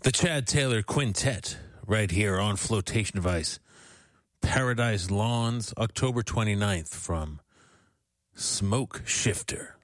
The Chad Taylor Quintet, right here on Flotation Device. Paradise Lawns, October 29th from Smoke Shifter.